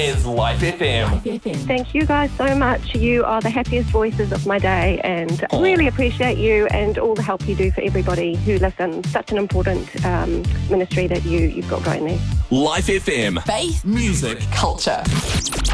is Life FM. Thank you guys so much. You are the happiest voices of my day, and really appreciate you and all the help you do for everybody who listens. Such an important ministry that you've got going there. Life FM. Faith, Music. culture.